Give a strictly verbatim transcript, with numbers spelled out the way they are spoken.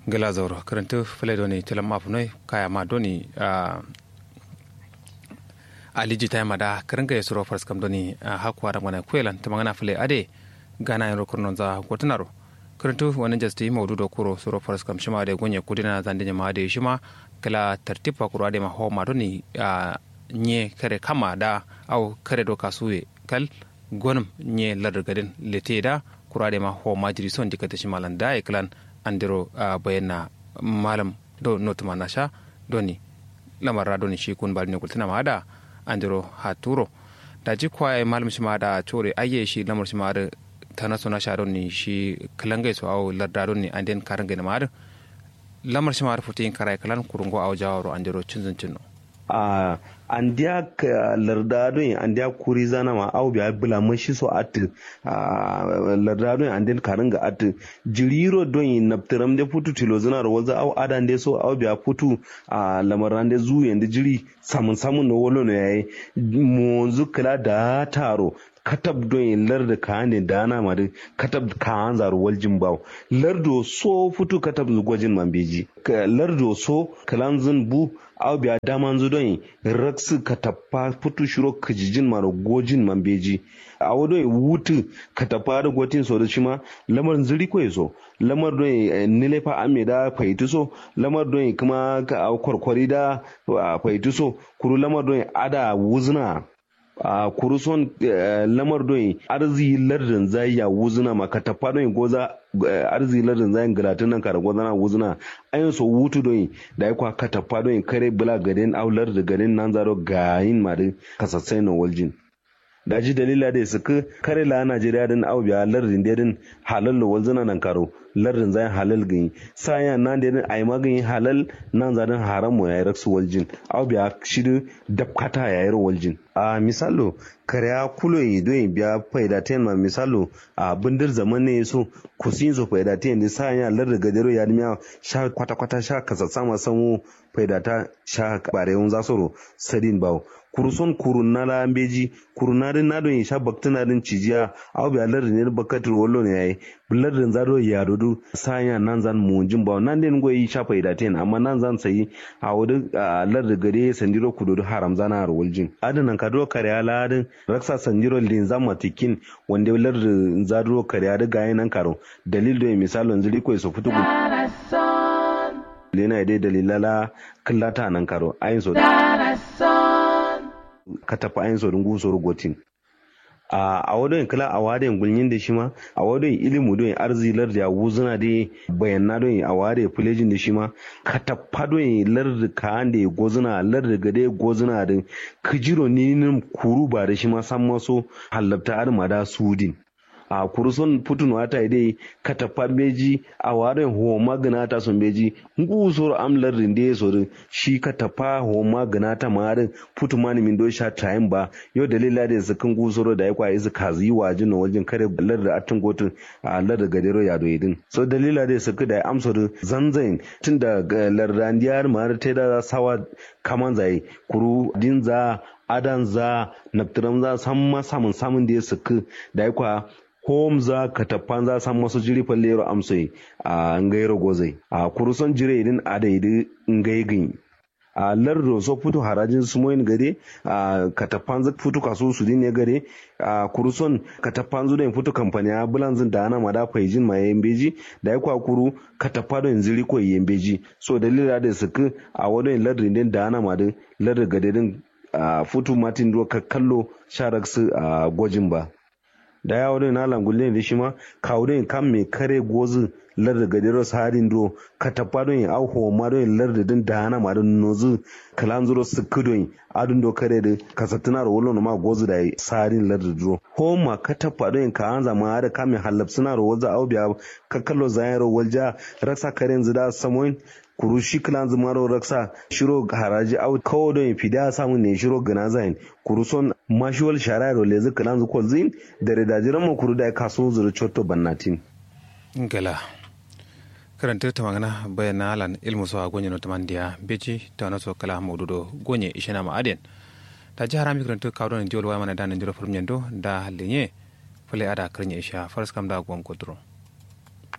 gala zauro karanta fule doni tilam mafunoi kaya ma doni aliji ta mada karanga yasuro fars kam doni hakwa da mana kwelan ta magana fule ade gana yin rokurnon za gotunaro karanta wani jasti maudu da kuro suro fars kam shima da gonye kudina zandanya ma da shima kala tartiba kuro ade ma ho ma doni nye kare kama da au kare do kasuwe kal gonum nye ladar gadin lete da kuro ade ma ho ma jiri son dikata shimalan da eklan andiro uh, bayanna malam do notuma nasha doni lamarra doni shi kun balni kultina mada andiro haturo da ji kwa malam shi mada chore ayye shi lamar shi mada tana sona sha doni shi kalangai so au ladda doni anden karanga mada lamar shi mada futin karai kalan kurungo au jawaro andiro cinzin cinno a uh, andiya lardadon andiya kuri zana ma au biya bula mashi so at uh, lardadon andin karanga at jiriro don naptiram de putu tilo zana roza au adan de so au biya putu a uh, lamaran de zu yanda jiri samun samun no wolo ne yayi monzu kala da taro katab don larda ka ne dana ma de katab ka an zaru waljin bawo lardo so futu katab zugwajin mambeji lardo so kalanzun bu aw biya daman zu don raksu katappa putu shiro kajijin maro gojin mambeji a wado wutu katappa da gotin so da shima lamar zuri ko so lamar don nile fa ame da faitu so lamar don kuma ka kwarkwari da faitu so kuru lamar don ada wuzna a kuruson lamar don arzi lardin zai ya wuzuna maka tafa don goza arzi lardin zai galatin nan kara goza na wuzuna ayin so wutu don da ya kwa ka tafa don kare bula gadin aular da gadin nan zaro gayin ma da kasassai na waljin da ji dalila da suka kare la Najeriya din au biya lardin da din halal da walzuna nan karo lardin zai halal gani saya nan da din ai magani halal nan zadan haram mu yayi raksu waljin au biya shidu dabkata yayi waljin a misalo kariya kulo yi don biya faida ten ma misalo a bindir zaman ne so kusin so faida ten da saya lardin gadero ya miya sha kwata kwata sha kasassa ma samu faida ta sha barewun zasoro sadin bawo kuruson kurunna la ambeji kurunarin na don sha baktinarin cijiya au bi alar ne bakatir wallo ne yayi bularin zado ya dodu sanya nan zan munjin ba nan den goyi sha faida ten amma nan zan sayi a wudu alar da gare sandiro kudodu haram zana har waljin adanan kado kariya ladin raksa sandiro din zama tikin wanda lar zado kariya da gayin nan karo dalil do misalon zuri ko so futu lena dai dalilala kallata nan karo ayin so ka tafi ayin so dungu so rugotin a a wadon kala a wadon gulnyin da shi ma a wadon ilimu don arzilar da wuzuna da bayanna don a wade fulejin da shi ma ka tafa don lar ka da gozuna lar da gade gozuna da kijiro ne kuru ba da shi ma san maso halabta arma da sudin a kuruson putun wata idai katapa beji a waren ho magana ta son beji ngu sor amlar rinde sor shi katapa ho magana ta marin putu mani min do sha time ba yo dalila da zakan ngu sor da yakwa izu kazi wajin no wajen kare lar da atin gotun a lar da gadero ya do idin so dalila da saka da amsor zanzain tunda lar randiyar mar ta da sawa kaman zai kuru dinza adanza naptiram za samma samun samun da ya saka da yakwa home za ka tafan za san masu jiri fallero amsai a ngairo gozai a kuruson jire idin adaidi ngaigin a lardo so futu harajin sumoyin gare a katafan za futu kaso su din ne gare a kuruson katafan zu da futu kamfani a bulanzin da ana mada faijin ma yembeji da ya kwakuru katafa don ziri ko yembeji so dalila da suka a wadon lardin din da ana mada lardin gade din a futu matin do kallo sharaksu a gwajin ba da ya wadda na langulle da shi ma kawo don kan mai kare gozu larda gadero saharin do ka tafa don yin auho ma don yin larda din da hana ma don nozu kalan zuro su kudon adun do kare da kasatuna da wolo ma gozu da saharin larda duro ho ma ka tafa don yin ka an zama da kamin halab suna ro waza au biya ka kallo zayen ro walja raksa karen zida samoin kuru shi kilan zumaro raksa shiro haraji au kawo don fida samun ne shiro gana zayin kuru son mashuwal shararo lezi kilan zu kolzin da redajiran mu kuru da kaso zuru chotto bannatin gala karanta ta magana bayan alan ilmu so gonye no tamandiya beji ta na so kala maududo gonye ishana ma aden ta ji harami karanta kawo don jolo wa mana da nan jiro furmyendo da halinye fule ada karnya isha faras kam da gon kodro